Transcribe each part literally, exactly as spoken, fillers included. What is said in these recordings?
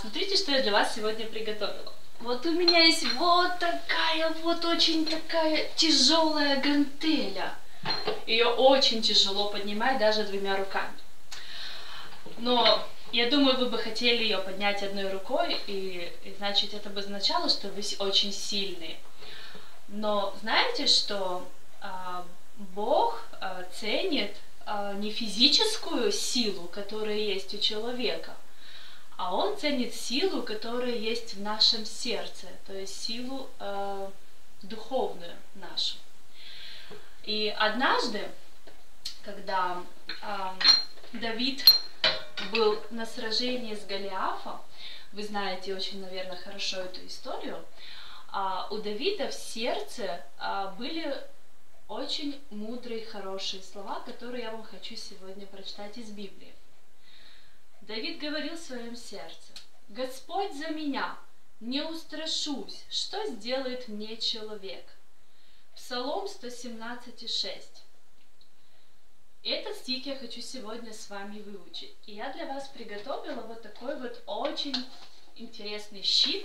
Смотрите, что я для вас сегодня приготовила. Вот у меня есть вот такая вот очень такая тяжелая гантеля. Ее очень тяжело поднимать даже двумя руками. Но я думаю, вы бы хотели ее поднять одной рукой, и, и значит, это бы означало, что вы очень сильные. Но знаете, что а, Бог а, ценит а, не физическую силу, которая есть у человека, а Он ценит силу, которая есть в нашем сердце, то есть силу э, духовную нашу. И однажды, когда э, Давид был на сражении с Голиафом, вы знаете очень, наверное, хорошо эту историю, э, у Давида в сердце э, были очень мудрые, хорошие слова, которые я вам хочу сегодня прочитать из Библии. Давид говорил в своем сердце: «Господь за меня, не устрашусь, что сделает мне человек». Псалом сто семнадцать, шесть. Этот стих я хочу сегодня с вами выучить. И я для вас приготовила вот такой вот очень интересный щит.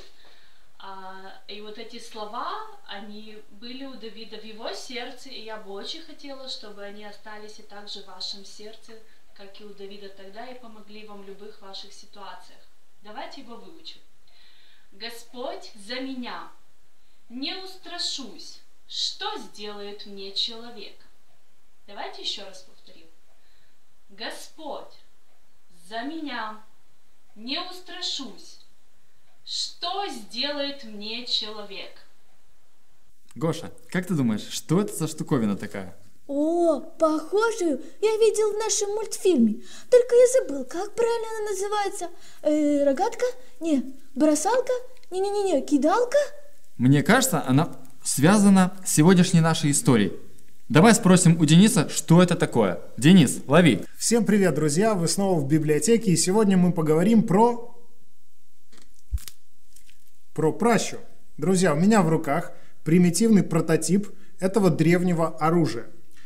И вот эти слова, они были у Давида в его сердце, и я бы очень хотела, чтобы они остались и также в вашем сердце, как и у Давида тогда, и помогли вам в любых ваших ситуациях. Давайте его выучим. «Господь за меня, не устрашусь, что сделает мне человек». Давайте еще раз повторим. «Господь за меня, не устрашусь, что сделает мне человек». Гоша, как ты думаешь, что это за штуковина такая? О, похожую я видел в нашем мультфильме. Только я забыл, как правильно она называется. Э, рогатка? Не, бросалка? Не-не-не, кидалка? Мне кажется, она связана с сегодняшней нашей историей. Давай спросим у Дениса, что это такое. Денис, лови. Всем привет, друзья! Вы снова в библиотеке, и сегодня мы поговорим про... про пращу. Друзья, у меня в руках примитивный прототип этого древнего оружия.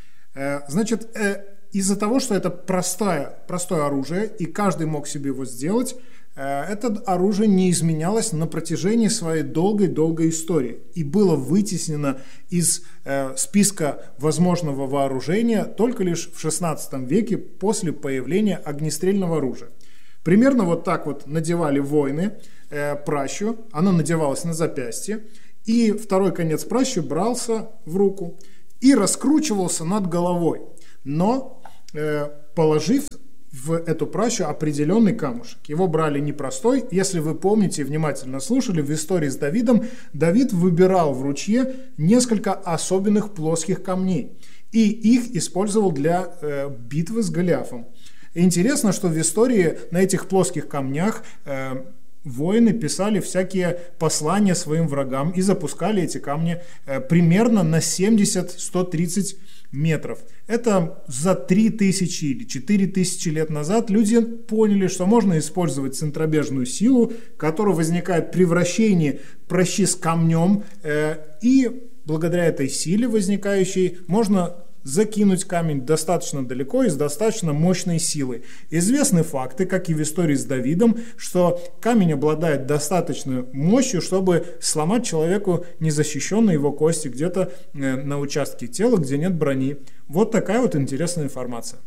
Значит, из-за того, что это простое, простое оружие, и каждый мог себе его сделать, это оружие не изменялось на протяжении своей долгой-долгой истории и было вытеснено из списка возможного вооружения только лишь в шестнадцатом веке после появления огнестрельного оружия. Примерно вот так вот надевали воины пращу, она надевалась на запястье, и второй конец пращи брался в руку и раскручивался над головой, но э, положив в эту пращу определенный камушек. Его брали непростой. Если вы помните и внимательно слушали, в истории с Давидом, Давид выбирал в ручье несколько особенных плоских камней и их использовал для э, битвы с Голиафом. Интересно, что в истории на этих плоских камнях э, воины писали всякие послания своим врагам и запускали эти камни э, примерно на семьдесят - сто тридцать метров. Это за три тысячи или четыре тысячи лет назад люди поняли, что можно использовать центробежную силу, которая возникает при вращении пращи с камнем, э, и благодаря этой силе возникающей можно закинуть камень достаточно далеко и с достаточно мощной силой. Известны факты, как и в истории с Давидом, что камень обладает достаточной мощью, чтобы сломать человеку незащищенные его кости где-то на участке тела, где нет брони. Вот такая вот интересная информация.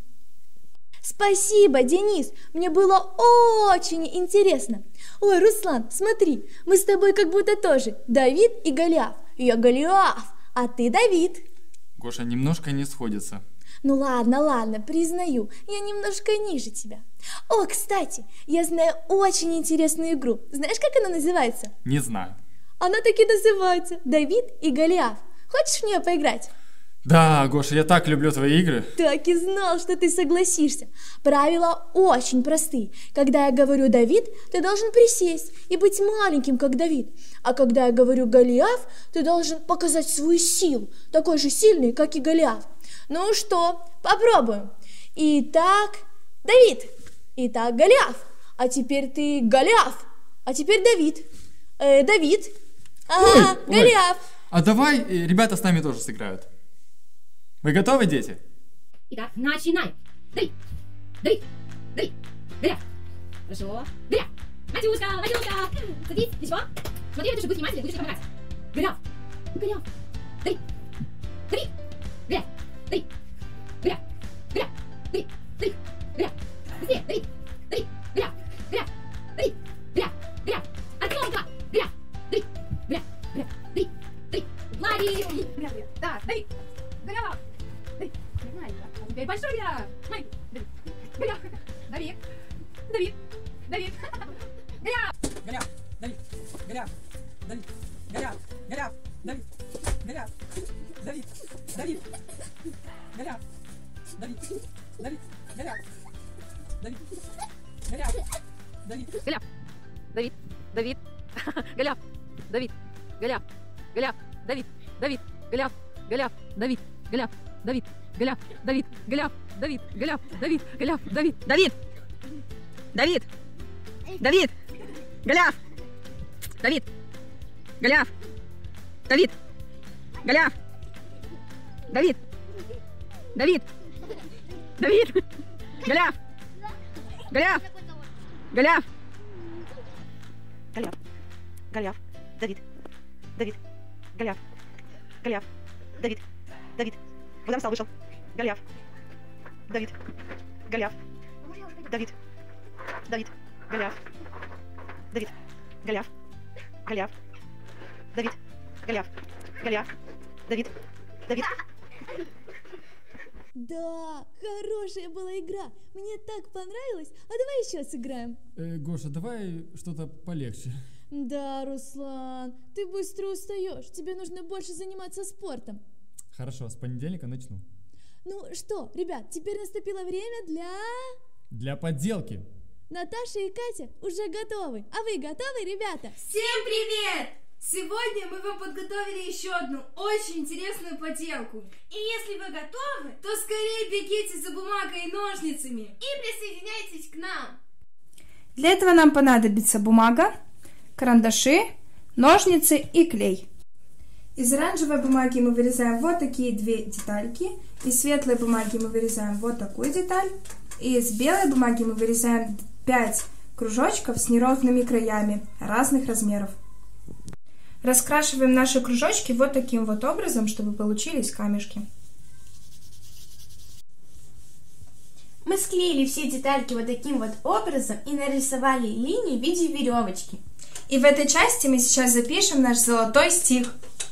Спасибо, Денис, мне было очень интересно. Ой, Руслан, смотри, мы с тобой как будто тоже Давид и Голиаф. Я Голиаф, а ты Давид. Гоша, немножко не сходится. Ну ладно, ладно, признаю, я немножко ниже тебя. О, кстати, я знаю очень интересную игру. Знаешь, как она называется? Не знаю. Она так и называется. Давид и Голиаф. Хочешь в нее поиграть? Да, Гоша, я так люблю твои игры. Так и знал, что ты согласишься. Правила очень простые. Когда я говорю Давид, ты должен присесть и быть маленьким, как Давид. А когда я говорю Голиаф, ты должен показать свою силу, такой же сильный, как и Голиаф. Ну что, попробуем. Итак, Давид. Итак, Голиаф. А теперь ты Голиаф. А теперь Давид. Э, Давид. Ага, ой, Голиаф. Ой. А давай ребята с нами тоже сыграют. Вы готовы, дети? Итак, начинай. Давид, Давид, Давид, Голиаф. Хорошо. Голиаф. Матюшка, Матюшка. Садись, ты что? Смотри, ты же будешь внимательный, будешь помогать. Голяв. Голяв. Давид. Давид. Голяв. Давид. Голяв. Голяв. Давид. Давид. Голяв. Быстрее, Давид. Давид. Голяв. Голяв. Давид. Голяв. Голяв. Артемка. Голяв. Давид. Голяв. Голяв. Давид. Давид. Владик. Голяв. Да, Давид. Голяв. Давид. А теперь большой голяв. Маленький. Давид. Голяв. Давид. Давид. Давид. Голяв. Голяв. Давид. Голяв. Давид. Голяв. Голяв. Давид. Голяв. Давид. Давид. Голяв. Давид. Давид. Голяв. Давид. Голяв. Давид. Голяв. Давид. Давид. Голяв. Давид. Голяв. Голяв. Давид. Давид. Голяв. Голяв. Давид. Голяв. Давид. Голяв. Давид. Голяв. Давид. Голяв. Давид. Голяв. Давид. Давид. Давид. Давид. Голяв. Давид. Голяв. Давид. Голяв. Давид. Давид. Давид. Голяв. Голяв. Голяв. Голяв. Голяв. Давид. Давид. Голяв. Голяв. Давид. Давид. Куда встал, вышел? Голяв. Давид. Голяв. Давид. Давид. Голяв. Давид. Голяв. Голяв. Давид. Голяв. Голяв. Давид. Давид. Да, хорошая была игра. Мне так понравилось. А давай еще сыграем. Э, Гоша, давай что-то полегче. Да, Руслан, ты быстро устаешь. Тебе нужно больше заниматься спортом. Хорошо, с понедельника начну. Ну что, ребят, теперь наступило время для... Для подделки. Наташа и Катя уже готовы. А вы готовы, ребята? Всем привет! Сегодня мы вам подготовили еще одну очень интересную поделку. И если вы готовы, то скорее бегите за бумагой и ножницами и присоединяйтесь к нам. Для этого нам понадобится бумага, карандаши, ножницы и клей. Из оранжевой бумаги мы вырезаем вот такие две детальки. Из светлой бумаги мы вырезаем вот такую деталь. И из белой бумаги мы вырезаем пять кружочков с неровными краями разных размеров. Раскрашиваем наши кружочки вот таким вот образом, чтобы получились камешки. Мы склеили все детальки вот таким вот образом и нарисовали линии в виде веревочки. И в этой части мы сейчас запишем наш золотой стих.